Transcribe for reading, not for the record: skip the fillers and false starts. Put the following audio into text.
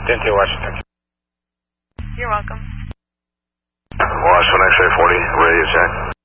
10-2 Washington. You're welcome. Washington X-ray 40, radio check.